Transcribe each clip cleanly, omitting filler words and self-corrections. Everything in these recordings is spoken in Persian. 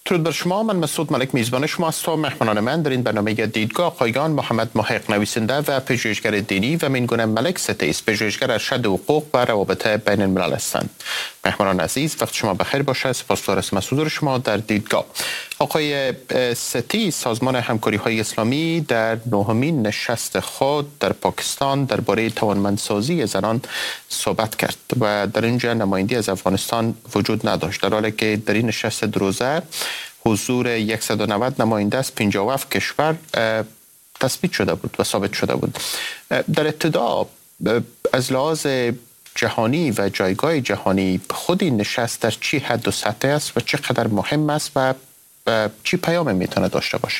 درود بر شما. من مسعود ملک میزبان شما هستم. مهمانان من در این برنامه دیدگاه آقایان محمد محق، نویسنده و پژوهشگر دینی، و مینگونه ملک ستیز، پژوهشگر ارشد حقوق و روابط بین الملل هستند. مهمانان عزیز، وقت شما بخیر باشه. سپاسگزار از حضور شما در دیدگاه. آقای ستیز، سازمان همکاری های اسلامی در نهمین نشست خود در پاکستان درباره توانمندسازی زنان صحبت کرد و در اینجا نمایندگی از افغانستان وجود نداشت، در حالی که در این نشست دروزه حضور 190 نماینده از 57 کشور تثبیت شده بود و ثابت شده بود. در ابتدا از لحاظ جهانی و جایگاه جهانی خود این نشست در چی حد و سطح است و چقدر مهم است و چی پیام میتونه داشته باشه؟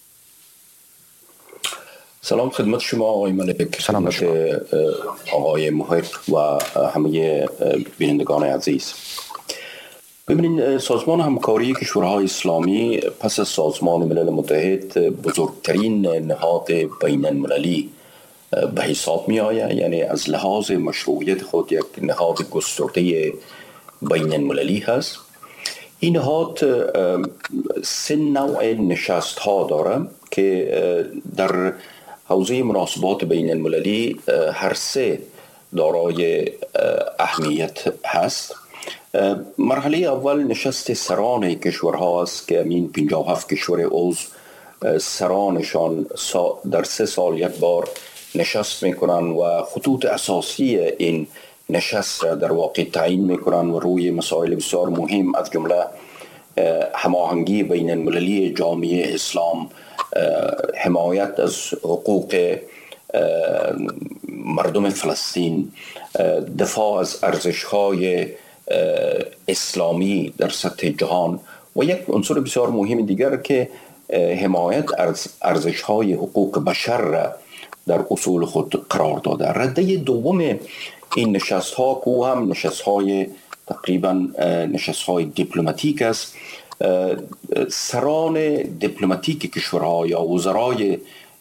سلام خدمت شما آقای ملک، سلام خدمت آقای محق و همه بینندگان عزیز. ببینید، سازمان همکاری کشورهای اسلامی پس از سازمان ملل متحد بزرگترین نهاد بین المللی به حساب می آید. یعنی از لحاظ مشروعیت خود یک نهاد گسترده بین المللی هست. این نهاد 3 نوع نشست ها داره که در حوزه مناسبات بین المللی هر 3 دارای اهمیت هست. مرحله اول نشست سران کشورها است که این 57 کشور عضو سرانشان در 3 سال یک بار نشست میکنن و خطوط اساسی این نشست را در واقع تعیین میکنن و روی مسائل بسیار مهم از جمله هماهنگی بین المللی جامعه اسلام، حمایت از حقوق مردم فلسطین، دفاع از ارزش‌های اسلامی در سطح جهان و یک عنصر بسیار مهم دیگر که حمایت از ارزش‌های حقوق بشر را در اصول خود قرار داده. رده دوم این نشست‌ها که هم نشست‌های تقریبا نشست‌های دیپلماتیک است، سران دیپلماتیک کشورها یا وزرای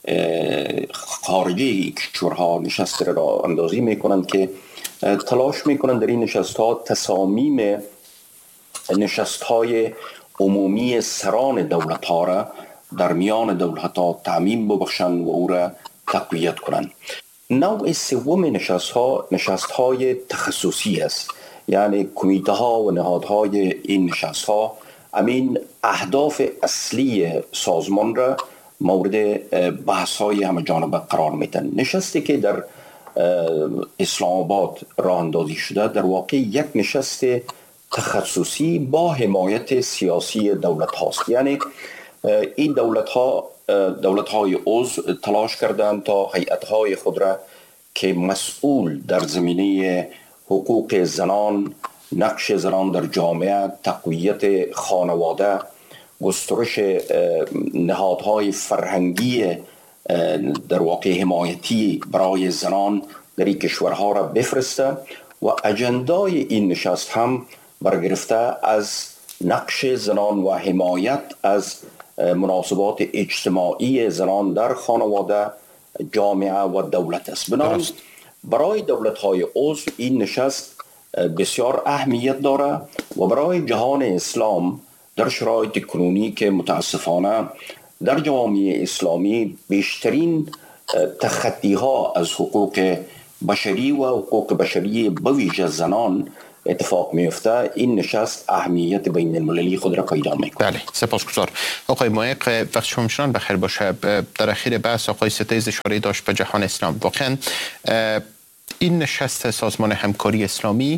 خارجه کشورها نشست را اندازی میکنند که تلاش میکنند در این نشست‌ها تصامیم نشست‌های عمومی سران دولت‌ها را در میان دولت‌ها تعمیم ببخشند و او را تقویت کنند. نوع سوم نشست‌های تخصصی است، یعنی کمیته ها و نهادهای این نشست ها امین اهداف اصلی سازمان را مورد بحث های همه جانبه قرار میدن. نشستی که در اسلام آباد راه اندازی شده در واقع یک نشست تخصصی با حمایت سیاسی دولت هاست. یعنی این دولت های عضو تلاش کردند تا هیئت های خود را که مسئول در زمینه حقوق زنان، نقش زنان در جامعه، تقویت خانواده، گسترش نهادهای فرهنگی در واقع حمایتی برای زنان در این کشورها را بفرسته و اجندای این نشست هم برگرفته از نقش زنان و حمایت از مناسبات اجتماعی زنان در خانواده، جامعه و دولت است. بنابراین برای دولت‌های عضو این نشست بسیار اهمیت داره و برای جهان اسلام در شرایط کنونی که متاسفانه در جامعه اسلامی بیشترین تخطی‌ها از حقوق بشری و حقوق بشری به ویژه زنان اتفاق میفته، این نشست اهمیت بین المللی خود را پیدا میکنه. بله، سپاسگزار. آقای محق، وقت شما همچنان بخیر باشه. در اخیر بحث آقای ستیز اشاره داشت به جهان اسلام. واقعا این نشست سازمان همکاری اسلامی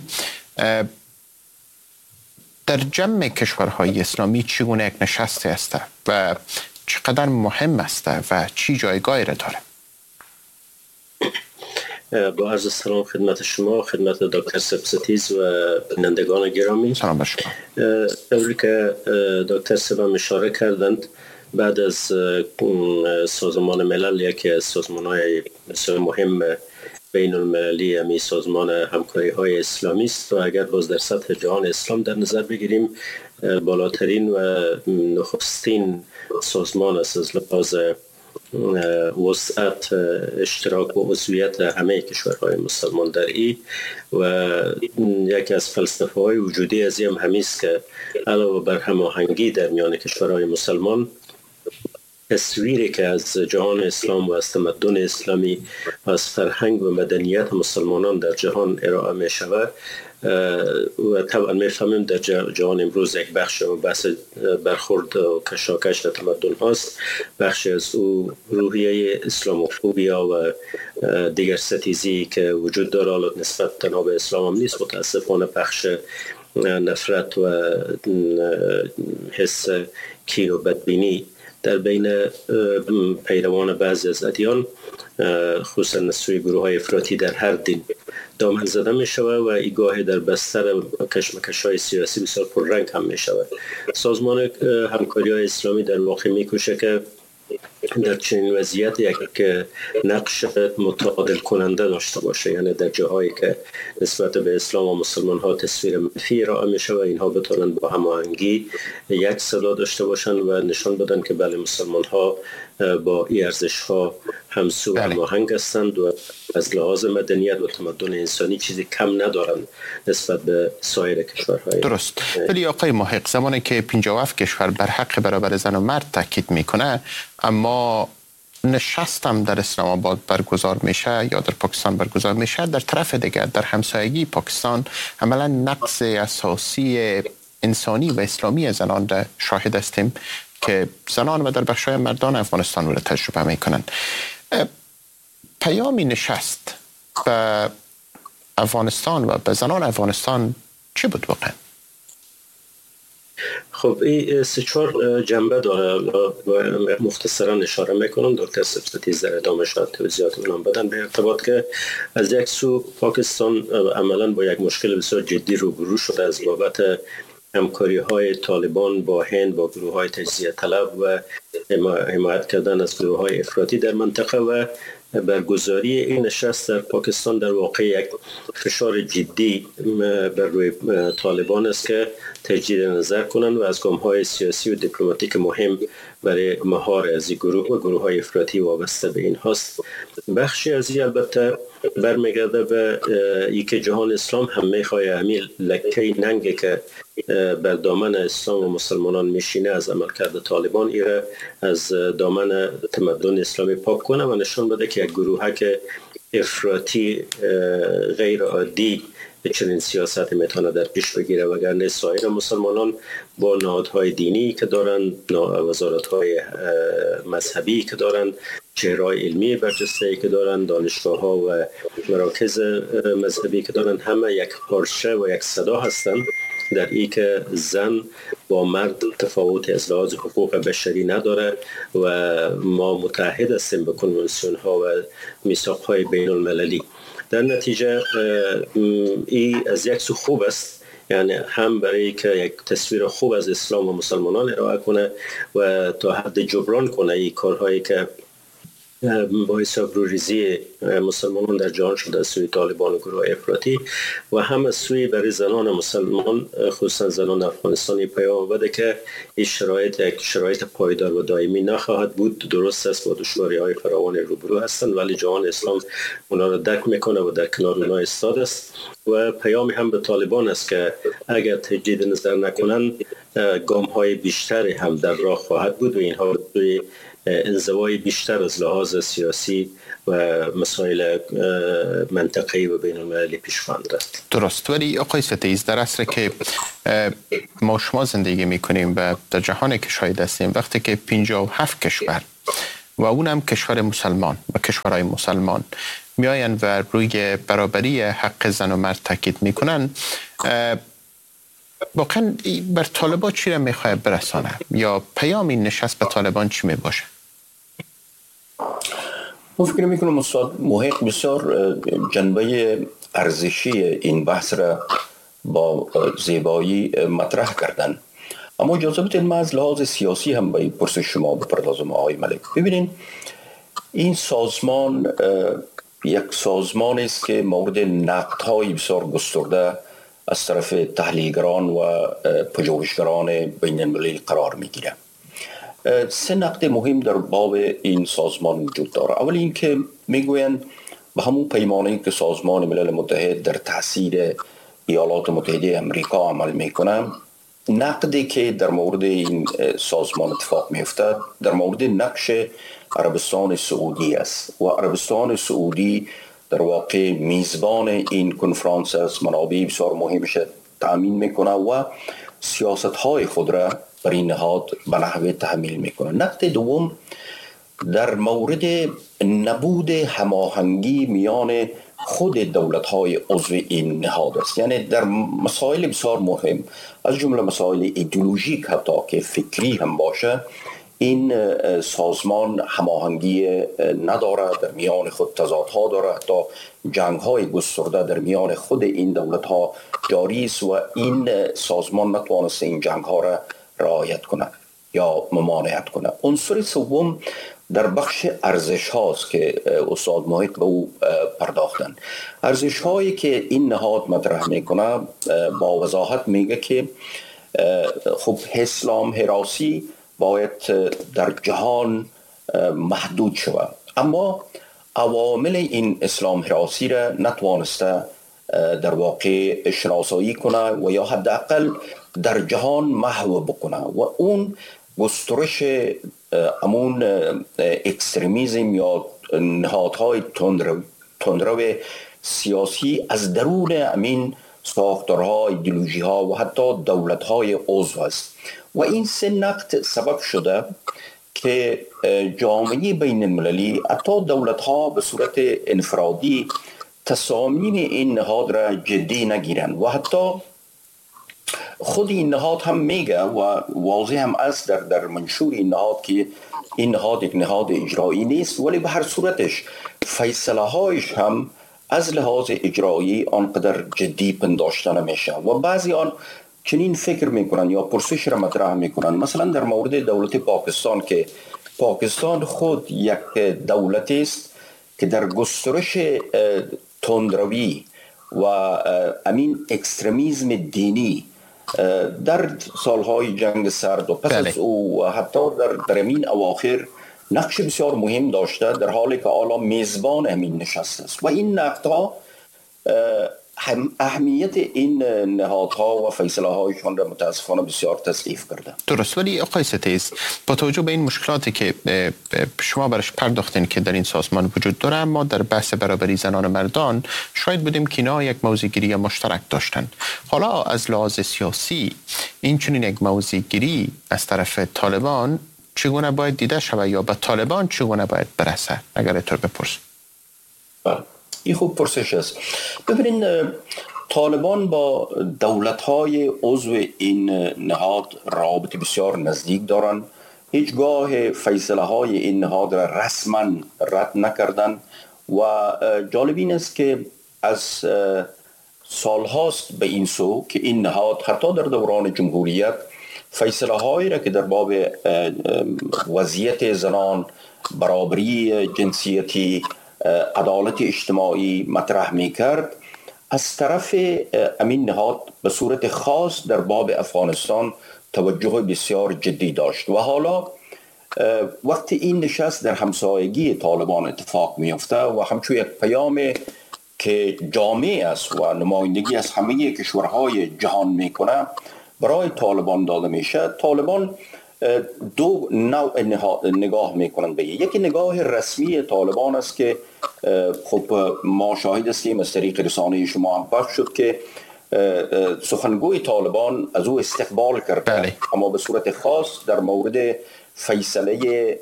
در جمع کشورهای اسلامی چگونه یک نشست است و چقدر مهم است و چی جایگاهی را داره؟ با عرض سلام خدمت شما، خدمت دکتر ستیز و بینندگان گرامی. سلام بر شما. طوری که دکتر سبم اشاره کردند، بعد از سازمان ملل یکی از سازمان‌های بسیار مهم بین المللی همی سازمان همکاری های اسلامی است و اگر باز در سطح جهان اسلام در نظر بگیریم بالاترین و نخستین سازمان است از لحاظ وسعت اشتراک و عضویت همه کشورهای مسلمان در ای و یکی از فلسفه های وجودی از این همیست که علاوه بر هماهنگی در میان کشورهای مسلمان، تصویری که از جهان اسلام و از تمدن اسلامی و از فرهنگ و مدنیت مسلمانان در جهان ارائه می شود و طبعا میفهمیم در جهان امروز یک بخش و بحث برخورد و کشاکش در تمدن هاست. بخش از او روحیه اسلاموفوبیا و دیگر ستیزی که وجود داره نسبت تنها به اسلام هم نیست، متاسفانه بخش نفرت و حس کین و بدبینی در بین پیروان بعضی از ادیان، خصوصا نسوی گروه های افراطی در هر دین دامن زده می شود و ایگاه در بستر کشمکش های سیاسی بسیار پررنگ هم می شود. سازمان همکاری های اسلامی در واقع می کوشه که در چنین وضعیت یک نقش متعادل کننده داشته باشه، یعنی در جاهایی که نسبت به اسلام و مسلمان ها تصویر منفی ارائه می شود، اینها بتونن با هماهنگی یک صدا داشته باشن و نشان بدن که بله مسلمان ها با این ارزش ها همسو و هماهنگ هستند و از لحاظ مدنیت و تمدن انسانی چیزی کم ندارن نسبت به سایر کشورهای. درست. ولی آقای محق، زمانی که 57 کشور بر حق برابر زن و مرد تاکید میکنه، اما نشست هم در اسلام آباد برگزار میشه یا در پاکستان برگزار میشه، در طرف دیگر در همسایگی پاکستان عملا نقض اساسی انسانی و اسلامی زنان را شاهد هستیم که زنان و در بخشای مردان افغانستان رو تجربه میکنن. پیامی نشست به افغانستان و به زنان افغانستان چی بود واقعا؟ خب این سه چهار جنبه داره و مختصرا اشاره میکنم. دکتر سبستیز در ادامه شاید توضیحات اونم بدن به ارتباط که از یک سو پاکستان عملا با یک مشکل بسیار جدی روبرو شده از بابت همکاری های طالبان با هند با گروه های تجزیه طلب و حمایت کردن از گروه های افراطی در منطقه و برگزاری این نشست در پاکستان در واقع یک فشار جدی بر روی طالبان است که تجدید نظر کنند و از گام‌های سیاسی و دیپلماتیک مهم برای مهار از این گروه و گروه های افراطی وابسته به این هست. بخشی از این البته برمیگرده به اینکه جهان اسلام هم میخواه همین لکه ننگی که بر دامن اسلام و مسلمانان میشینه از عملکرد طالبان ایره از دامن تمدن اسلامی پاک کنه و نشان بده که یک گروه که افراطی غیر عادی چنین سیاست میتونه در پیش بگیره، وگرنه سایر مسلمانان با نهادهای دینی که دارن، وزارت‌های مذهبی که دارن، چهره‌های علمی برجسته که دارن، دانشگاه‌ها و مراکز مذهبی که دارن، همه یک پارچه و یک صدا هستند در این که زن با مرد تفاوت از لحاظ حقوق بشری نداره و ما متحد هستیم به کنوانسیون ها و میثاق های بین المللی. در نتیجه این از یک سو خوب است، یعنی هم برای که یک تصویر خوب از اسلام و مسلمانان ارائه کنه و تا حد جبران کنه این کارهایی که باعث ابروریزی مسلمانان در جهان شده از سوی طالبان و گروه افراطی و هم از سوی برای زنان مسلمان خصوصا زنان افغانستانی پیام بده که این شرایط پایدار و دائمی نخواهد بود. درست است با دشواری‌های فراوان روبرو هستند ولی جهان اسلام اونا را درک میکنه و در کنار اونا ایستاده است و پیامی هم به طالبان است که اگر تجدید نظر نکنن گام‌های بیشتری هم در راه خواهد بود و اینها به انزوای بیشتر از لحاظ سیاسی و مسائل منطقه‌ای و بین المللی پیش خواهند رفت. درست. ولی آقای ستیز، در عصری که ما شما زندگی میکنیم و در جهانی که شاهد هستیم، وقتی که 57 کشور و اونم کشور مسلمان و کشورهای مسلمان میاین و روی برابری حق زن و مرد تاکید میکنن، واقعا بر طالبان چی را میخواه برسانه یا پیام این نشست به طالبان چی میباشه؟ من فکر میکنم استاد محق بسیار جنبه ارزشی این بحث را با زیبایی مطرح کردن، اما اجازه بدید من از لحاظ سیاسی هم به این پرسش شما بپردازم آقای ملک. ببینید این سازمان یک سازمان است که مورد نقدهای بسیار گسترده از طرف تحلیلگران و پژوهشگران بین المللی قرار میگیره. سه نقطه مهم در باب این سازمان وجود داره. اول اینکه میگویند به همون پیمانه‌ای که سازمان ملل متحد در تاثیر ایالات متحده امریکا عمل میکنه، نقدی که در مورد این سازمان اتفاق میفتد در مورد نقش عربستان سعودی است و عربستان سعودی در واقع میزبان این کنفرانس است، منابع بسیار مهمش تأمین میکنه و سیاست های خود را بر این نهاد به نحوه تحمیل میکنه. نقطه دوم در مورد نبود هماهنگی میان خود دولت های عضو این نهاد است، یعنی در مسائل بسیار مهم از جمله مسائل ایدئولوژیک حتی که فکری هم باشه، این سازمان هماهنگی نداره، در میان خود تضادها داره، حتی جنگ های گسترده در میان خود این دولت ها جاری است و این سازمان نتوانسته این جنگ ها را رعایت کنه یا ممانعت کنه. عنصر سوم در بخش ارزش هاست که استاد محق به او پرداختن. ارزش هایی که این نهاد مطرح میکنه با وضاحت میگه که خب اسلام هراسی باید در جهان محدود شود، اما عوامل این اسلام هراسی را نتوانسته در واقع شناسایی کنه و یا حداقل در جهان محو بکنه و اون گسترش امون اکستریمیزم یا نهادهای تندرو سیاسی از درون امین ساختارها، ایدئولوژی ها و حتی دولت های عضو است و این سه نقط سبب شده که جامعه بین المللی حتی دولت ها به صورت انفرادی تصامیم این نهاد را جدی نگیرن و حتی خود این نهاد هم میگه و واضح هم است در منشور این نهاد که این نهاد یک نهاد اجرایی نیست، ولی به هر صورتش فیصله هایش هم از لحاظ اجرایی آنقدر جدی پنداشته نمیشه و بعضی آن چنین فکر میکنن یا پرسش را مطرح میکنن. مثلا در مورد دولت پاکستان که پاکستان خود یک دولت است که در گسترش تندروی و امین اکستریمیزم دینی در سالهای جنگ سرد و پس از او و حتی در امین اواخر نقش بسیار مهم داشته، در حالی که حالا میزبان امین نشست است و این نقطه‌ها اهمیت این نهادها و فیصله هایشان را متاسفانه بسیار تضعیف کرده. درست، ولی آقای ستیز با توجه به این مشکلاتی که شما برش پرداختین که در این سازمان وجود داره، اما در بحث برابری زنان و مردان شاید بودیم که اینا یک موضوعگیری مشترک داشتن. حالا از لحاظ سیاسی این چنین یک موضوعگیری از طرف طالبان چگونه باید دیده شود یا به طالبان چگونه باید برسه؟ اگر اینطور بپرسیم. این خوب پرسش است. ببینید طالبان با دولت‌های عضو این نهاد رابطه بسیار نزدیک دارند. هیچگاه فیصله‌های این نهاد را رسما رد نکردند و جالب این است که از سالهاست به این سو که این نهاد حتی در دوران جمهوریت فیصله‌هایی را که در باب وضعیت زنان، برابری جنسیتی، عدالت اجتماعی مطرح می‌کرد، از طرف امین نهاد به صورت خاص در باب افغانستان توجه بسیار جدی داشت و حالا وقتی این نشست در همسایگی طالبان اتفاق می‌افته و همچون یک پیام که جامع است و نمایندگی از همه کشورهای جهان میکنه برای طالبان داده میشه، طالبان دو نوع نگاه میکنند به یکی نگاه رسمی طالبان است که خب ما شاهد هستیم از طریق رسانه شما هم پخش شد که سخنگوی طالبان از او استقبال کرده، اما به صورت خاص در مورد فیصله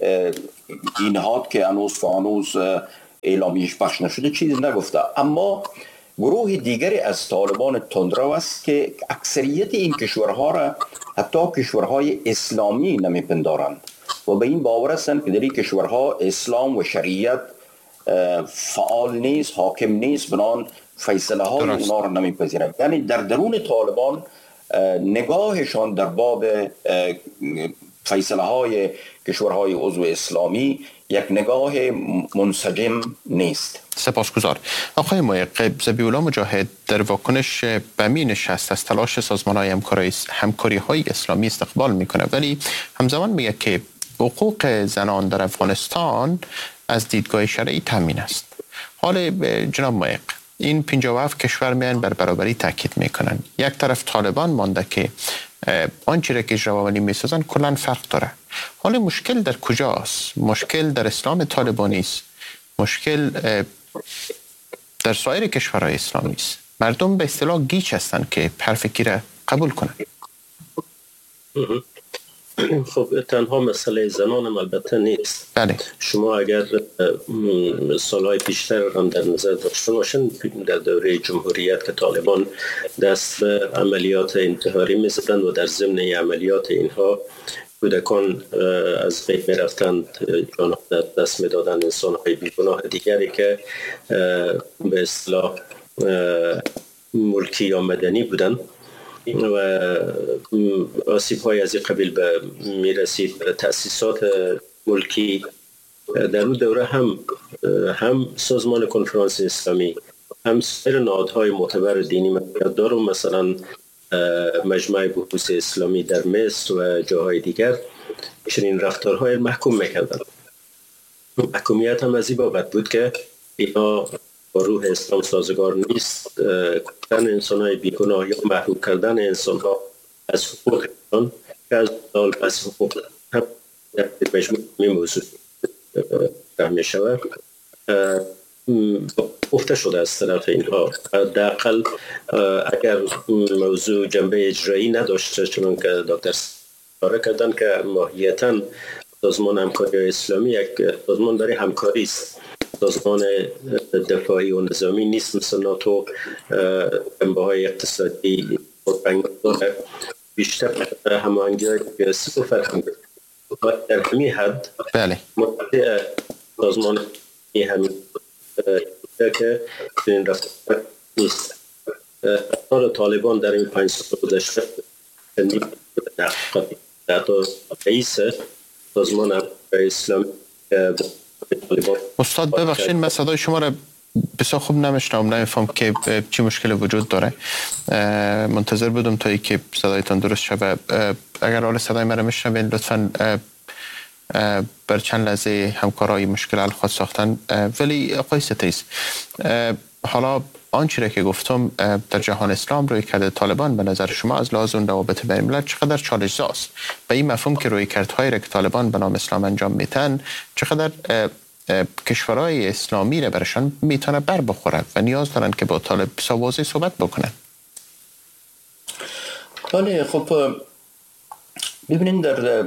این نهاد که هنوز اعلامیش پخش نشده چیزی نگفته. اما گروه دیگری از طالبان تندرو است که اکثریت این کشورها را حتی کشورهای اسلامی نمیپندارند و به این باور هستند که در این کشورها اسلام و شریعت فعال نیست، حاکم نیست، بنان فیصله های اونا را نمیپذیرند. یعنی در درون طالبان نگاهشان در باب فیصله های کشورهای عضو اسلامی یک نگاه منسجم نیست. سپاسگزار. آقای محق، ذبیح الله مجاهد در واکنش به می نشست از تلاش سازمان‌های همکاری های اسلامی استقبال میکنه، ولی همزمان میگه که حقوق زنان در افغانستان از دیدگاه شرعی تامین است. حال جناب محق، این 57 کشور میان بر برابری تاکید میکنن. یک طرف طالبان مانده که آنچه را که جوابانی میسازن کلان فرق داره. حال مشکل در کجاست؟ مشکل در اسلام طالبانی است. مشکل در سایر کشورهای اسلامی است. مردم به اصطلاح گیج هستند که حرف کی را قبول کنند. خب تنها مسئله زنان البته نیست. بله. شما اگر سالهای پیشتر هم در نظر داشته باشین، در دوره جمهوریت که طالبان دست به عملیات انتحاری می‌زدند و در ضمن عملیات اینها کودکان از بین می‌رفتند، جان دست می‌دادند انسان‌های بیگناه دیگری که به اصطلاح ملکی یا مدنی بودند و آسیب‌های از این قبیل به میرسید به تأسیسات ملکی. در اون دوره هم سازمان کنفرانس اسلامی، هم سایر نهادهای معتبر دینی مدار، مثلا مجمع بحوث اسلامی در مصر و جاهای دیگر، چنین رفتارهای محکوم میکردند. محکومیت هم از این بابت بود که اینا با روح اسلام سازگار نیست. کردن انسان‌های بیگناه یا محروم کردن انسان‌ها از حقوقشان که از حقوق هم در مجموع موضوع فهمی شود گفته شده از طرف اینها. حداقل اگر موضوع جنبه اجرایی نداشته، چون که دکتر اشاره کردن که ماهیتاً سازمان همکاری اسلامی یک سازمان برای همکاری است، سازمان دفاعی و نظامی نیست مثل ناتو. جنبه‌های اقتصادی بیشتر هماهنگی‌های سیاسی و فرهنگی در همین حد. بله. سازمان همین که این رفتار نیست. رفتار طالبان در این 5 سال گذشته حتی رئیس سازمان همکاری اسلامی. استاد ببخشید من صدای شما را بسیار خوب نمیشنم، نمیفهم که چی مشکل وجود داره. منتظر بودم تا اینکه صدایتان درست شود. اگر حال صدای من را میشنوین لطفاً بر چند لحظه همکارای مشکل حل خواهد ساختن. ولی آقای ستیس، حالا آنچه را که گفتم در جهان اسلام روی کرده طالبان به نظر شما از لحاظ اون روابط بین الملل چقدر چالش‌زاست؟ به این مفهوم که روی کردهایی را که طالبان به نام اسلام انجام میتن چقدر کشورهای اسلامی را برشان میتونه بر بخوره و نیاز دارن که با طالب واضح صحبت بکنن؟ بله، خب ببینید در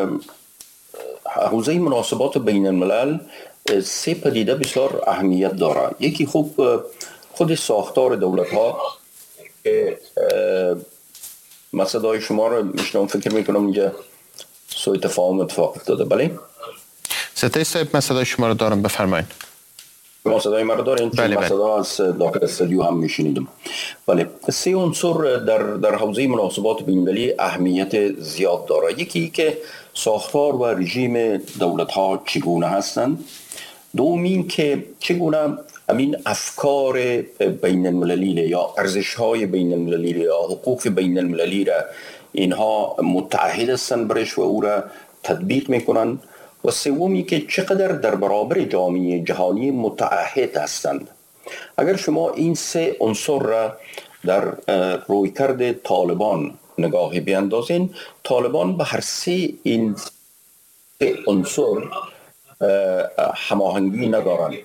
حوزه مناسبات بین الملل 3 پدیده بسیار اهمیت داره. یکی خود ساختار دولت ها که من صدای شما رو میشنم، فکر میکنم اینجا سوء تفاهم اتفاق افتاده. بله ستای صاحب من صدای شما رو دارم، بفرمایید. شما صدای من رو دارین؟ بله من صدا از داخل استودیو هم میشنیدم. بله، 3 عنصر در حوزه مناسبات بین المللی اهمیت زیاد داره. یکی که ساختار و رژیم دولت ها چگونه هستند. دومین که چگونه همین افکار بین المللی یا ارزش های بین المللی یا حقوق بین المللی را اینها متعهد هستند برش و او را تطبیق میکنن. و سومی که چقدر در برابر جامعه جهانی متعهد هستند. اگر شما این 3 عنصر را در رویکرد طالبان نگاهی بیاندازین، طالبان به هر 3 این عنصر هماهنگی ندارند.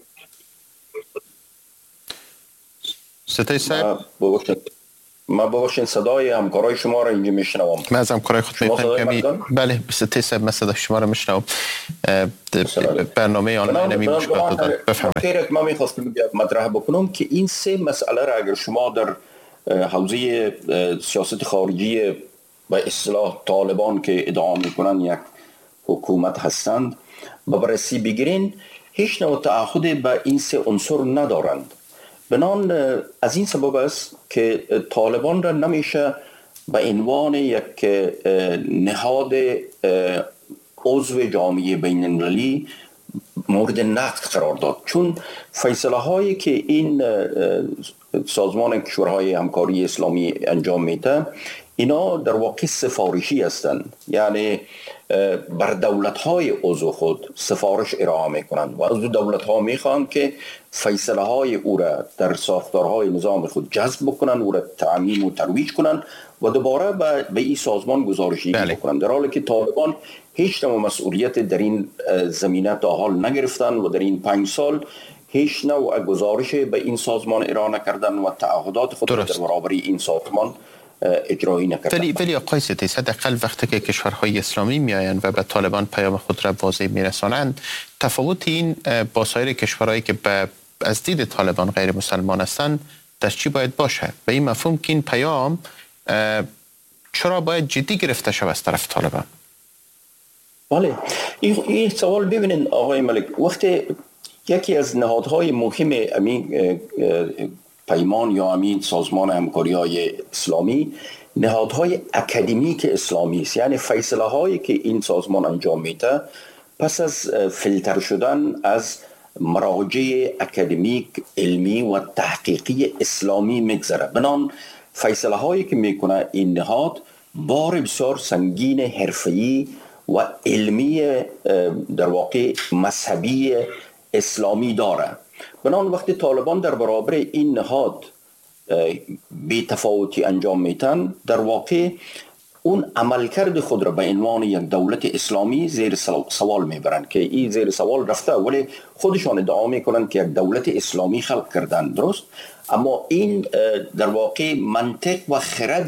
ستای صاحب ما ببخشید صدای همکارای شما را اینجا میشنوم. من از همکارای خود میخوام کمی. بله ستای صاحب من صدای شما را میشنوم. برنامه آنلاین می مشکلات دارد. بفرمایید. من میخواستم مطرح بکنم که این 3 مسئله را اگر شما در حوزه سیاست خارجی و اصطلاح طالبان که ادعا میکنن یک حکومت هستند به بررسی بگیرین، هیچ نوع تعهد به این 3 عنصر ندارند. بنان از این سبب است که طالبان را نمیشه به عنوان یک نهاد عضو جامعه بین المللی مورد نقد قرار داد، چون فیصله هایی که این سازمان کشورهای همکاری اسلامی انجام میده اینا در واقع سفارشی هستند، یعنی بر دولت‌های عضو خود سفارش ارائه می‌کنند و از دولت‌ها می‌خواهند که فیصله های او را در ساختارهای نظام خود جذب بکنند، او را تعمیم و ترویج کنند و دوباره به این سازمان گزارش‌دهی بکنند، در حالی که طالبان هیچ نوع مسئولیت در این زمینه تا حال نگرفتند و در این 5 سال هیچ نوع گزارش به این سازمان ارائه نکردند و تعهدات خود در برابر این سازمان اجرایی نکردند. ولی آقای ستیس، حداقل وقتی که کشورهای اسلامی میآیند و به طالبان پیام خود را واضح میرسانند، تفاوت این با سایر کشورهایی که از دید طالبان غیر مسلمان هستند در چی باید باشه؟ به این مفهوم که این پیام چرا باید جدی گرفته شود از طرف طالبان؟ بله، این سوال ببینید آقای ملک، وقتی یکی از نهادهای مهم امین پیمان یا امین سازمان همکاری‌های اسلامی نهادهای اکادمیک اسلامی است، یعنی فیصله هایی که این سازمان انجام میده پس از فیلتر شدن از مراجع اکادمیک علمی و تحقیقی اسلامی میگذره. بنان فیصله هایی که میکنه این نهاد بار بسیار سنگین حرفه‌ای و علمی در واقع مذهبی اسلامی داره. بنان وقتی طالبان در برابر این نهاد بی تفاوتی انجام میتن، در واقع اون عملکرد خود را به عنوان یک دولت اسلامی زیر سوال میبرند که این زیر سوال رفته، ولی خودشان ادعا میکنند که یک دولت اسلامی خلق کردن، درست؟ اما این در واقع منطق و خرد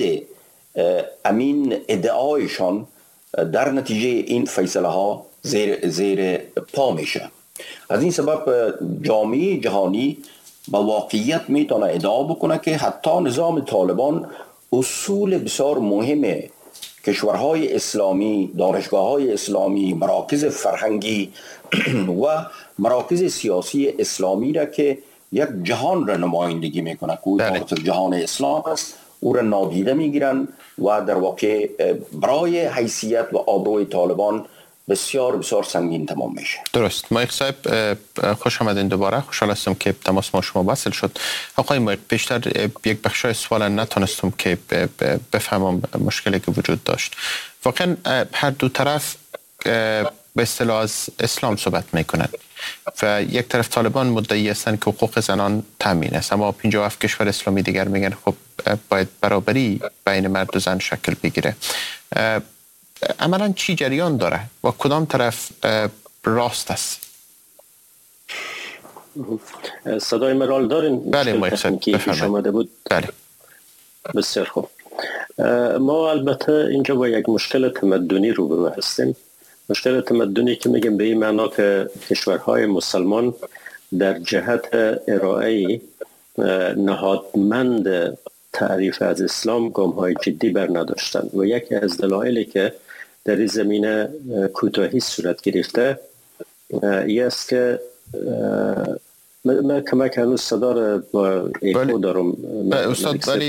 امین ادعایشان در نتیجه این فیصله ها زیر پا میشه. از این سبب جامعه جهانی با واقعیت میتونه ادعا بکنه که حتی نظام طالبان اصول بسیار مهم کشورهای اسلامی، دانشگاه‌های اسلامی، مراکز فرهنگی و مراکز سیاسی اسلامی را که یک جهان را نمایندگی میکنه که جهان اسلام است، او را نادیده میگیرن و در واقع برای حیثیت و آبروی طالبان بسیار بسیار سنگین تمام میشه. درست. مایق صاحب خوش آمدین دوباره. خوشحال هستم که تماس ما شما وصل شد. آقای مایق، بیشتر یک بخشای سوال نتونستم که بفهمم مشکلی که وجود داشت. واقعا هر دو طرف به اصطلاح از اسلام صحبت میکنند و یک طرف طالبان مدعی هستند که حقوق زنان تامین است، اما 57 کشور اسلامی دیگر میگن خب باید برابری بین مرد و زن شکل بگیره. عملا چی جریان داره و کدام طرف راست است؟ صدای مرال دارین؟ بله مایق صاحب بفرمایید. بله بسیار خوب. ما البته اینجا با یک مشکل تمدنی روبرو هستیم. مشکل تمدنی که میگیم به این معنا که کشورهای مسلمان در جهت ارائه نهادمند تعریف از اسلام گام‌های جدی بر نداشتند و یکی از دلایلی که در این زمینه کوتاهی صورت گرفته این است که من کمک هنوز صدا را با ایکو دارم. استاد ولی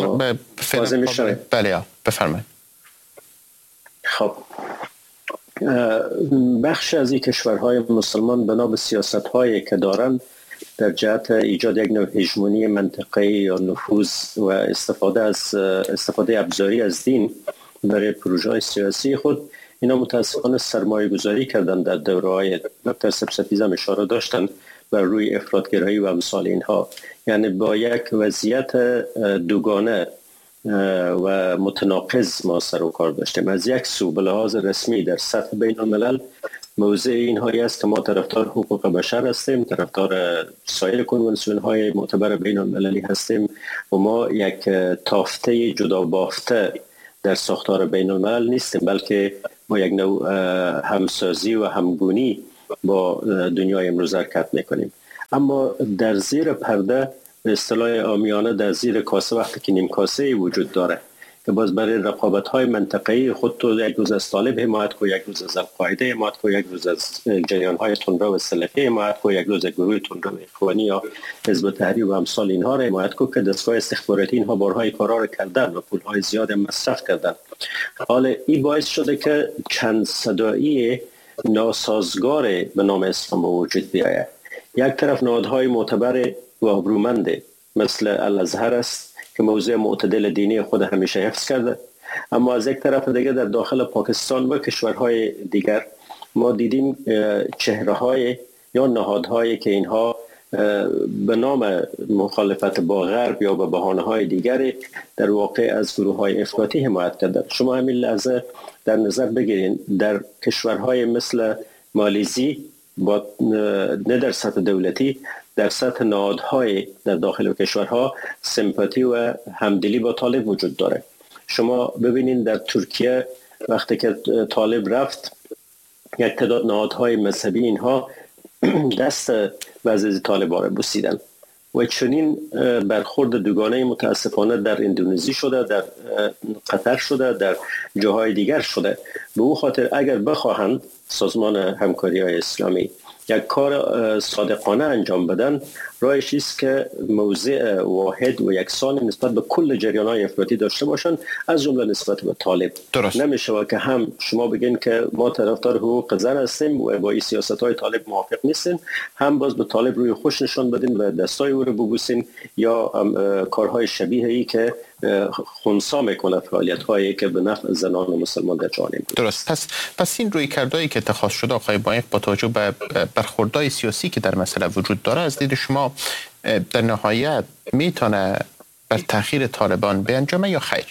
بله بفرمایید. خب بخش از این کشورهای مسلمان بنا به سیاست‌هایی که دارند در جهت ایجاد یک نوع هژمونی منطقه‌ای یا نفوذ و استفاده ابزاری از دین برای پروژه‌های سیاسی خود، اینا متاسفانه سرمایه گذاری کردن در دوره‌های دکتر سبزی هم اشاره داشتن بر روی افراط‌گرایی و امثال اینها. یعنی با یک وضعیت دوگانه و متناقض ما سر و کار داشتیم. از یک سو به لحاظ رسمی در سطح بین الملل موضع اینهایی است که ما طرفدار حقوق بشر هستیم، طرفدار سایر کنوانسیون های معتبر بین المللی هستیم و ما یک تافته جدا بافته در ساختار بین الملل نیستیم، بلکه ما یک نوع همسازی و همگونی با دنیای امروز حرکت میکنیم. اما در زیر پرده به اصطلاح عامیانه در زیر کاسه وقتی که نیم کاسه وجود داره که باز برای رقابت‌های منطقه‌ای خود تو یک روز از طالب حمایت کو، یک روز از القاعده حمایت کو، یک روز از جریان‌های تندرو و سلفی حمایت کو، یک روز از گروه تندرو اخوانی یا حزب تحریر و امثال اینها را حمایت کو که دستگاه استخباراتی اینها بارهای کارا را کردن و پول‌های زیاد مصرف کردن. حالا این باعث شده که چند صدایی ناسازگار به نام اسلام وجود بیاید. یک طرف نهادهای معتبر و ابرومند مثل الازهر است که موضع معتدل دینی خود همیشه حفظ کرده. اما از یک طرف دیگه در داخل پاکستان و کشورهای دیگر ما دیدیم چهره‌های یا نهادهایی که اینها به نام مخالفت با غرب یا به بهانه‌های دیگری در واقع از گروه‌های افراطی حمایت کردند. شما همین لحظه در نظر بگیرید در کشورهای مثل مالزی با نه در سطح دولتی، در سطح نهادهای در داخل کشورها سمپاتی و همدلی با طالب وجود داره. شما ببینید در ترکیه وقتی که طالب رفت یک تعداد نهادهای مذهبی اینها دست بعضی طالبان را بوسیدن و چنین برخورد دوگانه متاسفانه در اندونزی شده، در قطر شده، در جاهای دیگر شده. به او خاطر اگر بخواهند سازمان همکاری های اسلامی یک کار صادقانه انجام بدن، راهش است که موضع واحد و یکسان نسبت به کل جریان‌های افراطی داشته باشند، از جمله نسبت به طالب. نمیشه که هم شما بگین که ما طرفدار حقوق زن هستیم و با این سیاست‌های طالب موافق نیستیم، هم باز به طالب روی خوش نشان بدین و دستای او رو ببوسین یا کارهای شبیه ای که خنثی میکنه فعالیت‌هایی که به نفع زنان و مسلمان در جهان امروز. درست. پس این رویکردهایی که اتخاذ شده آقای ماهق با توجه به برخوردهای سیاسی که در مسئله وجود داره، از دید شما در نهایت میتونه بر تأخیر طالبان بیانجامه یا خیر؟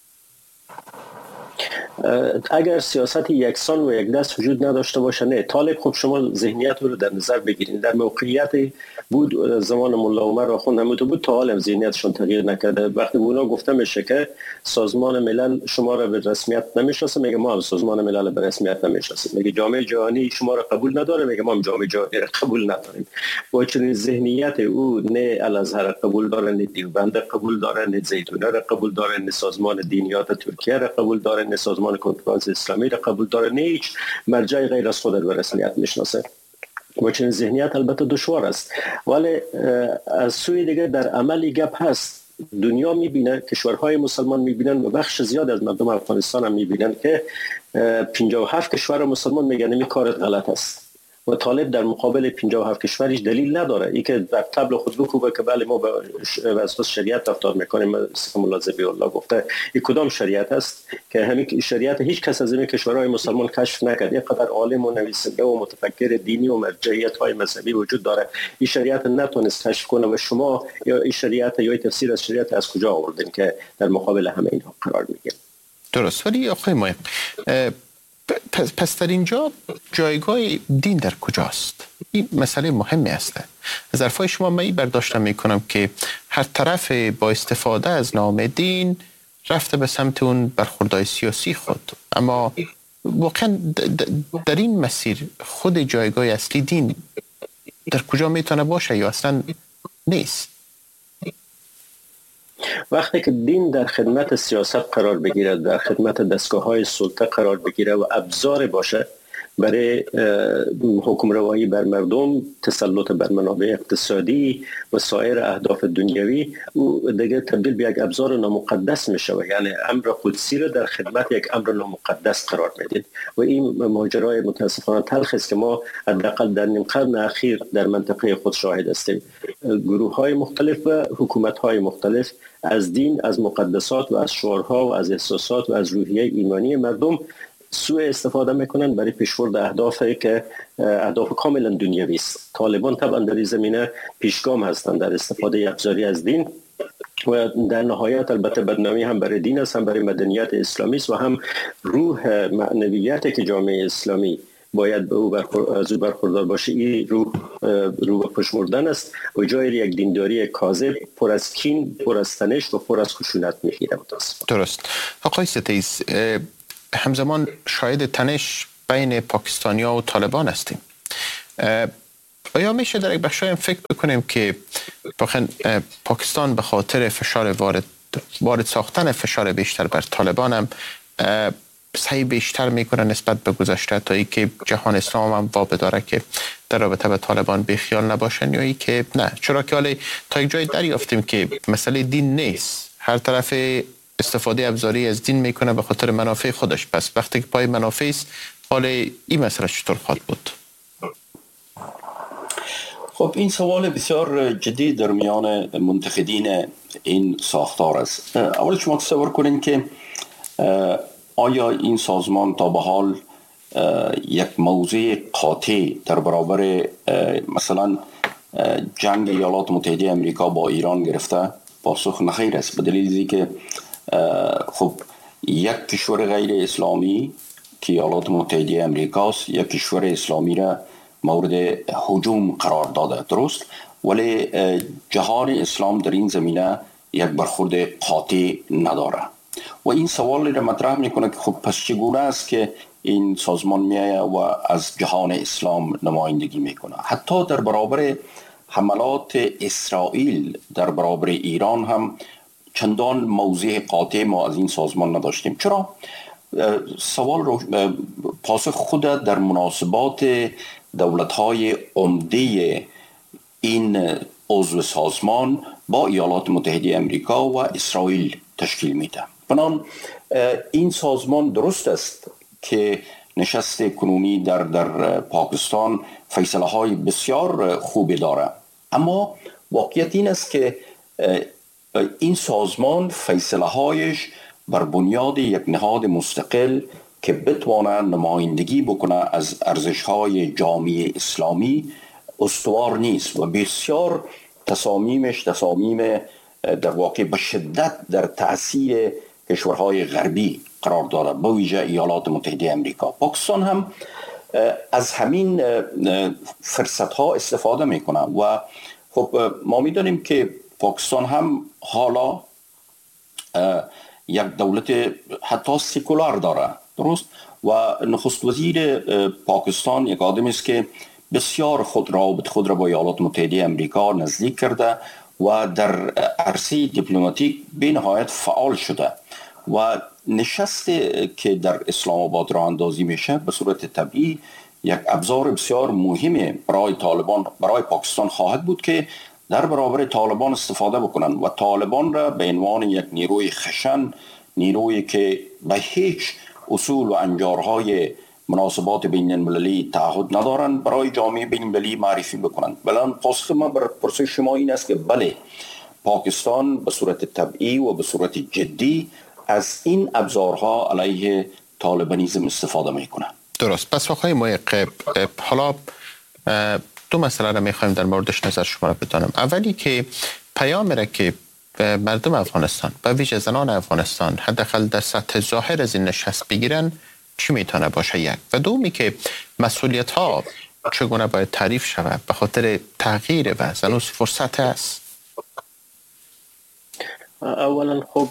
اگر سیاست یکسان و یک دست وجود نداشته باشه نه. طالب خب شما ذهنیت رو در نظر بگیرید، در موقعیت بود زمان ملا عمر آخوند نموده بود تا حالا ذهنیتشون تغییر نکرده. وقتی به اونا گفته میشه که سازمان ملل شما را به رسمیت نمیشناسه، میگه ما هم سازمان ملل به رسمیت نمیشناسیم. میگه جامعه جهانی شما را قبول نداره، میگه ما هم جامعه جهانی را قبول نداریم. با چنین ذهنیت او نه الازهر قبول داره، نه دیوبند قبول داره، نه زیتونه را قبول داره، نه سازمان دینیات ترکیه را قبول داره، نه سازمان کنفرانس اسلامی را قبول داره، نه هیچ مرجع غیر از خود به رسمیت میشناسه. و چنین ذهنیت البته دشوار است، ولی از سوی دیگه در عملی گپ هست. دنیا میبینه، کشورهای مسلمان میبینن و بخش زیاد از مردم افغانستان هم میبینن که 57 کشور مسلمان میگن این کارت غلط است و طالب در مقابل 57 کشورش دلیل نداره. ای که در طبل خود بکوبه که بله ما به اساس شریعت رفتار میکنیم، مثل مولا ذبیح الله گفته این کدام شریعت است که همین شریعت هیچ کس از این کشورهای مسلمان کشف نکرد. اینقدر عالم و نویسنده و متفکر دینی و مرجعیت های مذهبی وجود داره، این شریعت نتونست کشف کنه و شما یا این شریعت یا تفسیر از شریعت از کجا آوردین که در مقابل همه اینها قرار میگیره؟ درست. ولی آقای ماهق، پس در اینجا جایگاه دین در کجاست؟ این مسئله مهمی است. از حرفای شما من برداشت میکنم که هر طرف با استفاده از نام دین رفته به سمت اون برخوردهای سیاسی خود، اما واقعا در این مسیر خود جایگاه اصلی دین در کجا میتونه باشه یا اصلا نیست؟ وقتی که دین در خدمت سیاست قرار بگیره، در خدمت دستگاه‌های سلطه قرار بگیره و ابزار باشه برای حکمروایی بر مردم، تسلط بر منابع اقتصادی و سایر اهداف دنیوی، او دیگه تبدیل به یک ابزار نامقدس میشه و یعنی امر قدسی رو در خدمت یک امر نامقدس قرار میدید و این ماجرای متاسفانه تلخ است که ما حداقل در نیم قرن اخیر در منطقه خود شاهد هستیم. گروه‌های مختلف و حکومت‌های مختلف از دین، از مقدسات و از شعارها و از احساسات و از روحیه ایمانی مردم سوء استفاده میکنن برای پیشبرد اهدافی که اهداف کاملا دنیوی است. طالبان طبعا در این زمینه پیشگام هستند در استفاده ابزاری از دین و در نهایت البته بدنامی هم برای دین است، هم برای مدنیت اسلامی است و هم روح معنویت که جامعه اسلامی باید به او از او برخوردار باشه. این روح پشمردن است و جای یک دینداری کاذب پر از کین، پر از تنش و پر از خشونت میگیره. درست. آقای ستیز، همزمان شاهد تنش بین پاکستانیا و طالبان هستیم. آیا میشه در یک بخشای فکر بکنیم که پاکستان به خاطر فشار وارد ساختن فشار بیشتر بر طالبان هم سعی بیشتر میکنه نسبت به گذشته تا ای که جهان اسلام هم وابه داره که در رابطه به طالبان بیخیال نباشن، یا ای که نه؟ چرا که حالا تا یک جای دریافتیم که مسئله دین نیست، هر طرف استفاده ابزاری از دین میکنه به خاطر منافع خودش. پس وقتی که پای منافع است، حالا این مسئله چطور خواهد بود؟ خب این سوال بسیار جدی در میان منتقدین این ساختار است. اول شما تصور کنید که آیا این سازمان تا به حال یک موضع قاطع در برابر مثلا جنگ ایالات متحده امریکا با ایران گرفته؟ پاسخ نخیر است، به دلیل که خب یک کشور غیر اسلامی که ایالات متحده امریکاست یک کشور اسلامی را مورد هجوم قرار داده، درست؟ ولی جهان اسلام در این زمینه یک برخورد قاطع نداره و این سوال را مطرح میکنه که خب پس چگونه است که این سازمان میآید و از جهان اسلام نمایندگی میکنه؟ حتی در برابر حملات اسرائیل در برابر ایران هم چندان موضع قاطع ما از این سازمان نداشتیم. چرا؟ سوال رو پاسخ خود در مناسبات دولت‌های عمده این عضو سازمان با ایالات متحده امریکا و اسرائیل تشکیل میده. بنابراین این سازمان درست است که نشست کنونی در پاکستان فیصله های بسیار خوبی داره، اما واقعیت این است که این سازمان فیصله هایش بر بنیاد یک نهاد مستقل که بتوانه نمایندگی بکنه از ارزش های جامعه اسلامی استوار نیست و بسیار تصامیم در واقع به شدت در تأثیر کشورهای غربی قرار داره، به ویژه ایالات متحده امریکا. پاکستان هم از همین فرصت ها استفاده میکنه و خب ما میدانیم که پاکستان هم حالا یک دولت حتی سکولار داره، درست؟ و نخست وزیر پاکستان یک آدمی است که بسیار خود را با ایالات متحده امریکا نزدیک کرده و در عرصه دیپلماتیک به نهایت فعال شده و نشست که در اسلام آباد راه اندازی میشه به صورت طبیعی یک ابزار بسیار مهم برای طالبان، برای پاکستان خواهد بود که در برابر طالبان استفاده بکنن و طالبان را به عنوان یک نیروی خشن، نیروی که به هیچ اصول و انجارهای مناسبات بین المللی تعهد ندارن برای جامعه بین المللی معرفی بکنن. بلان پاسخ من بر پرسش شما این است که بله، پاکستان به صورت طبیعی و به صورت جدی از این ابزارها علیه طالبانیزم استفاده میکنه. درست. پس آقای محق، حالا دو مسئله را میخوایم در موردش نظر شما را بدانم. اولی که پیام را که مردم افغانستان و ویژه زنان افغانستان حداقل در سطح ظاهر از این نشست بگیرن چی میتونه باشه؟ یک. و دومی که مسئولیت ها چگونه باید تعریف شود به خاطر تغییر وضع؟ هنوز فرصت است؟ اولا خب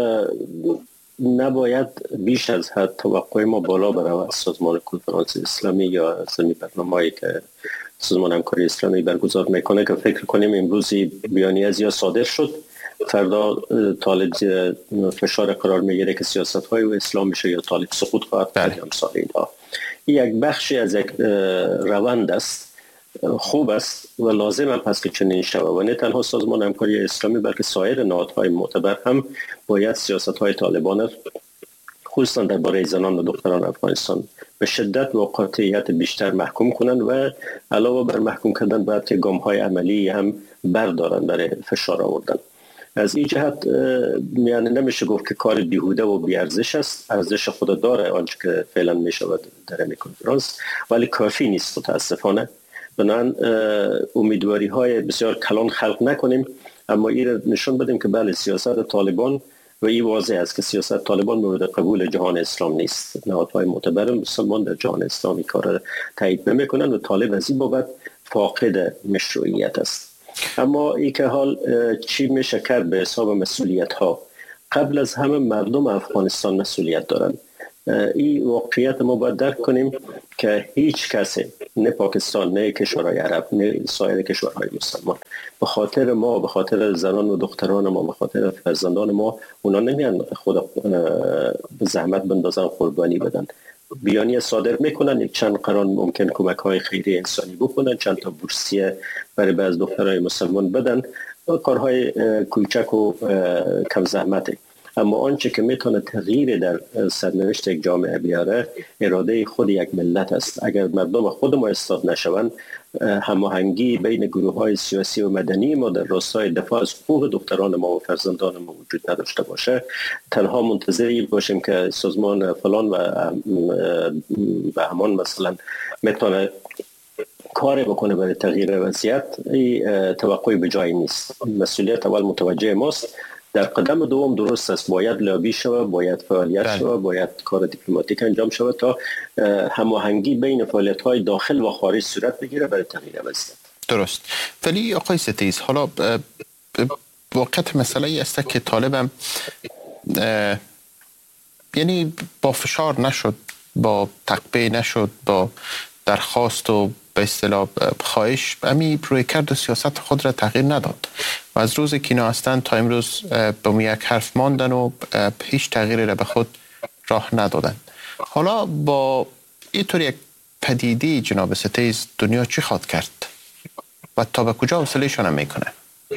نباید بیش از حد توقع ما بالا بره از سازمان کنفرانس اسلامی یا از برنامه‌ای که سازمان همکاری اسلامی برگزار میکنه که فکر کنیم امروزی بیانیه از یا صادر شد، فردا طالب فشار قرار میگیره که سیاست های و اسلام میشه یا طالب سقوط خواهد کرد یا امثال اینها. یک بخشی از یک روند است، خوب است و لازم هم هست که چنین شود و نه تنها سازمان همکاری اسلامی بلکه سایر نهادهای معتبر هم باید سیاست های طالبان خصوصا درباره زنان و دختران افغانستان به شدت و قاطعیت بیشتر محکوم کنند و علاوه بر محکوم کردن باید که گام های عملی هم بردارن برای فشار آوردن. از این جهت یعنی نمیشه گفت که کار بیهوده و بیارزش است، ارزش خود داره آنچه که فعلا میشود در این کنفرانس، ولی کافی نیست متاسفانه. بنابراین امیدواری های بسیار کلان خلق نکنیم، اما این نشون بدیم که بله سیاست طالبان و این واضح است که سیاست طالبان مورد قبول جهان اسلام نیست. نهادهای معتبر مسلمان در جهان اسلامی کار تایید نمیکنند و طالب از این بابت فاقد مشروعیت است. اما این که حال چی میشه کرد به حساب مسئولیت ها؟ قبل از همه مردم افغانستان مسئولیت دارند. این واقعیت ما باید درک کنیم که هیچ کسی، نه پاکستان نه کشورهای عرب نه سایر کشورهای مسلمان، به خاطر ما، به خاطر زنان و دختران ما، به خاطر فرزندان ما، اونا نمیان خود به زحمت بندازن قربانی بدن. بیانیه صادر میکنن، یک چند قرار ممکن کمک های خیری انسانی بکنن، چند تا بورسیه برای بعض دخترای مسلمان بدن، کارهای کوچک و کم زحمته. اما آنچه که میتونه تغییر در سرنوشت یک جامعه بیاره اراده خود یک ملت است. اگر مردم خود ما اصلاح نشوند، هماهنگی بین گروه‌های سیاسی و مدنی ما در راستای دفاع از حقوق دختران ما و فرزندان ما وجود نداشته باشه، تنها منتظری باشیم که سازمان فلان و همان مثلا میتونه کاری بکنه برای تغییر وضعیت، توقعی به جای نیست. مسئولیت اول متوجه ماست. در قدم دوم درست است، باید لابی شود، باید فعالیت شود، باید کار دیپلماتیک انجام شود تا هماهنگی بین فعالیت‌های داخل و خارج صورت بگیره برای تغییر وضعیت. درست. ولی آقای ستیز، حالا واقعیت مسئله ای است که طالبم یعنی با فشار نشد، با تقبیه نشد، با درخواست و به اصطلاح خواهش امی روی کرد سیاست خود را تغییر نداد و از روزی که اینا هستند تا امروز به یک حرف ماندن و هیچ تغییری را به خود راه ندادن. حالا با اینطور یک پدیده جناب ستیز دنیا چی خواهد کرد و تا به کجا حوصله‌شان میکنه؟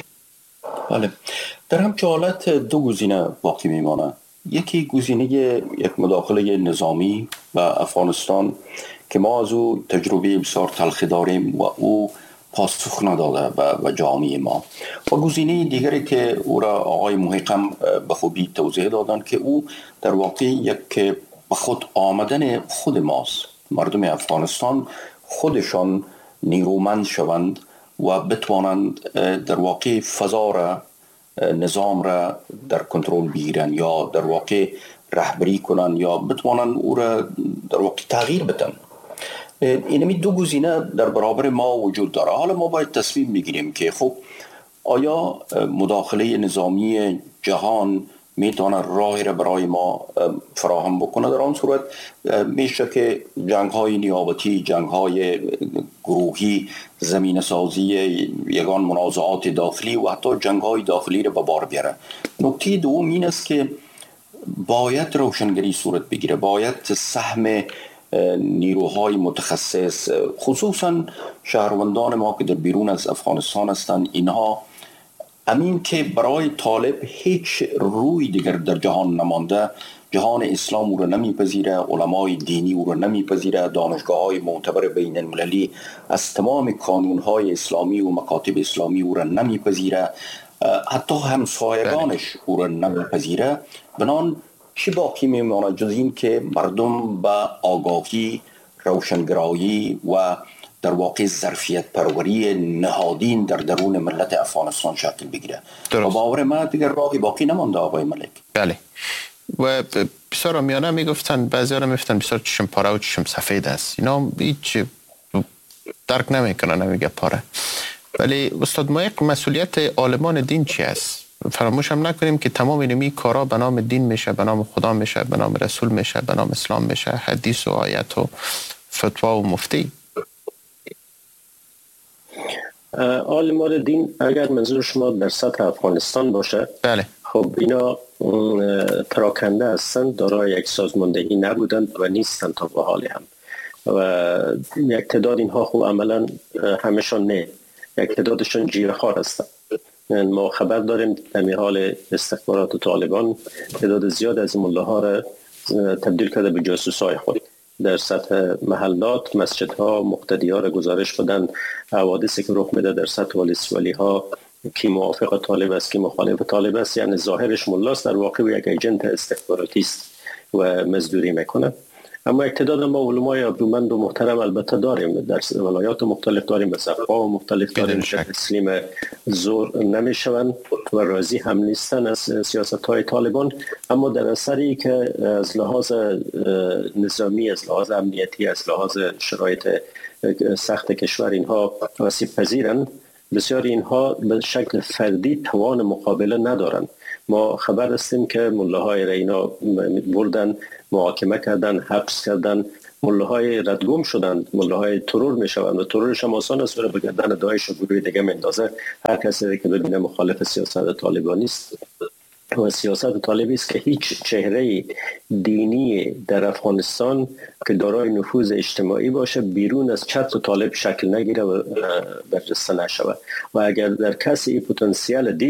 بله، در همچه حالت دو گزینه باقی میمانه. یکی گزینه یک مداخله نظامی و افغانستان که ما از او تجربه بسیار تلخی داریم و او پاسخ نداده و جامعه ما، و گزینه دیگری که او را آقای محقم به خوبی توضیح دادن که او در واقع یک به خود آمدن خود ماست. مردم افغانستان خودشان نیرومند شوند و بتوانند در واقع فضا را، نظام را در کنترل بگیرن یا در واقع رهبری کنن یا بتوانند او را در واقع تغییر بدن. اینمی دو گزینه در برابر ما وجود داره. حالا ما باید تصمیم بگیریم که خب آیا مداخله نظامی جهان میتونه راهی را برای ما فراهم بکنه؟ در آن صورت میشه که جنگ‌های نیابتی، جنگ‌های گروهی، زمین سازی یگان منازعات داخلی و حتی جنگ‌های داخلی را به بار بیاره. نکته دوم این است که باید روشنگری صورت بگیره، باید سهم نیروهای متخصص، خصوصا شهروندان ما که در بیرون از افغانستان هستند، اینها امین که برای طالب هیچ روی دیگر در جهان نمانده، جهان اسلام او را نمیپذیره، علمای دینی او را نمیپذیره، دانشگاه‌های معتبر بین المللی از تمام کانون‌های اسلامی و مکاتب اسلامی او را نمیپذیره، حتی همسایگانش او را نمیپذیره. بنان چی باقی میماند جز این که مردم به آگاهی، روشنگرایی و در واقع ظرفیت پروری نهادین در درون ملت افغانستان شکل بگیره. و باور من دیگر راهی باقی نمانده آقای ملک. بله. و بسیار آمیانه میگفتن، بعضی‌ها میگفتن بسیار چشم پاره و چشم سفید است. اینا هیچ درک نمیکنن نمیگه پاره. ولی استاد محق، مسئولیت عالمان دین چی است؟ فراموش هم نکنیم که تمام اینمی کارا به نام دین میشه، به نام خدا میشه، به نام رسول میشه، به نام اسلام میشه، حدیث و آیت و فتوا و مفتی. عالمان دین اگر منظور شما در سطح افغانستان باشه، بله، خب اینا پراکنده هستند، دارای یک سازماندهی نبودند و نیستند تا به حال هم، و یک تعداد اینها خوب عملا همشان نه، یک تعدادشان جیره‌خوار هستند. ما خبر داریم در حال استخبارات طالبان تعداد زیاد از ملاها را تبدیل کرده به جاسوسای خود. در سطح محلات، مسجدها، مقتدی‌ها را گزارش بدن حوادثی که رخ میده در سطح ولی‌ها، کی موافق طالب است کی مخالف طالب است، یعنی ظاهرش ملاست، در واقع یک ایجنت استخباراتی است و مزدوری میکنه. اما اقتدار ما علمای ابرومند و محترم البته داریم، در ولایات مختلف داریم، مذهب‌ها مختلف داریم که تسلیم زور نمیشوند و راضی هم نیستن از سیاست‌های طالبان. اما در اثری که از لحاظ نظامی، از لحاظ امنیتی، از لحاظ شرایط سخت کشور اینها آسیب پذیرن، بسیار اینها به شکل فردی توان مقابله ندارند. ما خبر هستیم که ملاهای را اینا بردن، محاکمه کردن، حبس کردن، ملاهای ردگم شدن، ملاهای ترور می شوند و ترورش هم آسان است و به گردن داعش و گروه دیگه میندازه. هر کسی که ببینه مخالف سیاست طالبانی است و سیاست طالبی است که هیچ چهره دینی در افغانستان که دارای نفوذ اجتماعی باشه بیرون از چتر طالب شکل نگیره و برجسته نشود. و اگر در کسی پتانسیل دید،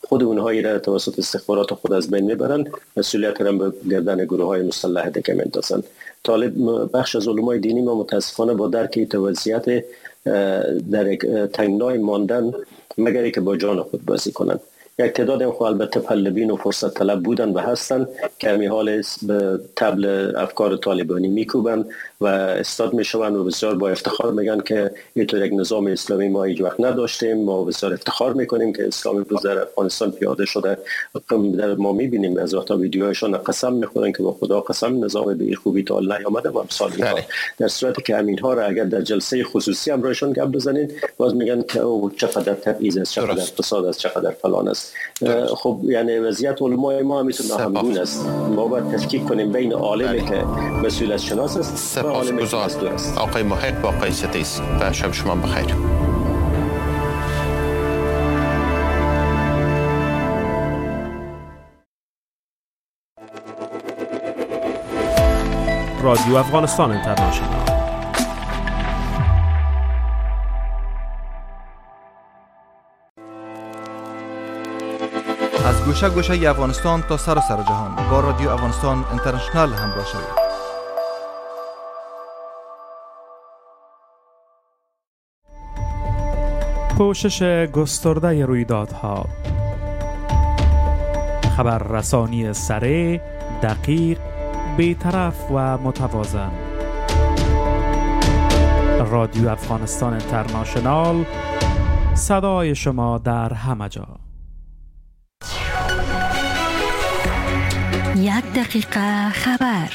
خود اونهایی را توسط استخبارات خود از بین میبرن، مسئولیت را به گردن گروه های مسلح دیگه میندازن. طالب بخش از علمای دینی ما متاسفانه با درک وضعیت در یک تنگنای ماندن مگر که با جان خود بازی کنن. یک تعداد هم البته پلبین و فرصت طلب بودن و هستن که همی حال به طبل افکار طالبانی میکوبن و استاد میشون و بسیار با افتخار میگن که اینطور یک نظام اسلامی ما هیچ وقت نداشتیم. ما بسیار افتخار میکنیم که اسلامی روز در افغانستان پیاده شده. ما میبینیم از وقتا ویدیوهایشان قسم میخورن که با خدا قسم نظام به خوبی تا نیامده و امثال اینها. در صورتی که همینها را اگر در جلسه خصوصی هم رایشان گپ بزنین باز میگن که او چقدر تبعیض است، چقدر فساد است، چقدر فلان است. خب یعنی وضعیت علمای ما همیشه ناهمگون است. ما باید تفکیک کنیم بین عالمی که مسئولیت شناس است و عالمی که مزدور است. آقای محق با آقای ستیس و شب شما بخیر. رادیو افغانستان اینترنشنال. از گوشه گوشه افغانستان تا سراسر جهان با رادیو افغانستان اینترنشنال همراه شوید. پوشش گسترده رویدادها، خبررسانی سریع، دقیق، بی‌طرف و متوازن. رادیو افغانستان اینترنشنال، صدای شما در همه جا. 1 دقیقه خبر.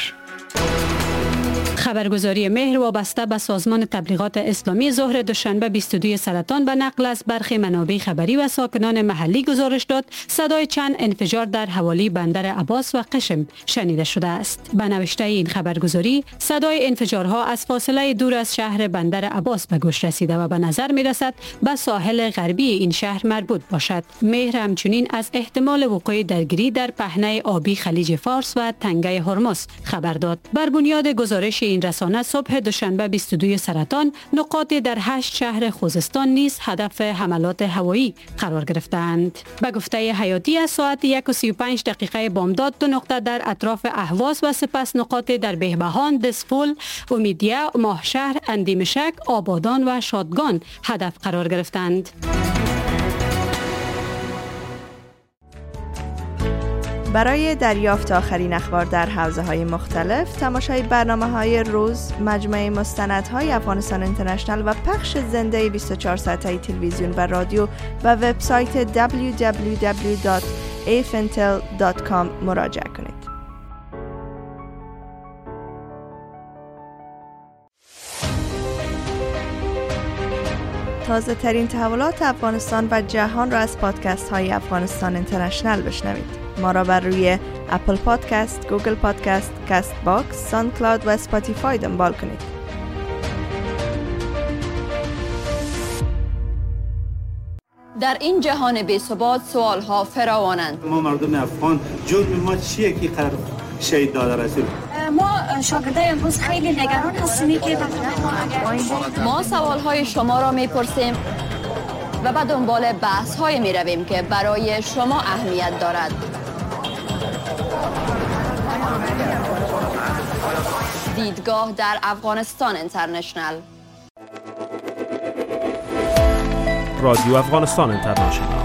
خبرگزاری مهر وابسته به سازمان تبلیغات اسلامی ظهر دوشنبه 22 سرطان به نقل از برخی منابع خبری و ساکنان محلی گزارش داد صدای چند انفجار در حوالی بندر عباس و قشم شنیده شده است. به نوشته این خبرگزاری صدای انفجارها از فاصله دور از شهر بندر عباس به گوش رسیده و به نظر می رسد به ساحل غربی این شهر مربوط باشد. مهر همچنین از احتمال وقوع درگیری در پهنه آبی خلیج فارس و تنگه هرمز خبر داد. بر بنیاد گزارش این رسانه صبح دوشنبه 22 سرطان نقاطی در 8 شهر خوزستان نیز هدف حملات هوایی قرار گرفتند. به گفته حیاتی از ساعت 1:35 بامداد 2 نقطه در اطراف اهواز و سپس نقاطی در بهبهان، دسپول، امیدیه، ماهشهر، اندیمشک، آبادان و شادگان هدف قرار گرفتند. برای دریافت آخرین اخبار در حوزه‌های مختلف، تماشای برنامه‌های روز، مجموعه مستندهای افغانستان اینترنشنال و پخش زنده 24 ساعته تلویزیون و رادیو و وبسایت www.afintel.com مراجعه کنید. تازه ترین تحولات افغانستان و جهان را از پادکست های افغانستان اینترنشنال بشنوید. ما را بر روی اپل پادکست، گوگل پادکست، کست باکس، ساوند کلاود و اسپاتیفای دنبال کنید. در این جهان بی‌ثبات سوال‌ها فراوانند. ما مردم افغان جرم ما چیه که قرار شهید داده رسول؟ ما شاگردای امروز خیلی نگران هستیم که ما سوال‌های شما را می‌پرسیم و به دنبال بحث‌های می‌رویم که برای شما اهمیت دارد. دیدگاه در افغانستان اینترنشنال. رادیو افغانستان اینترنشنال.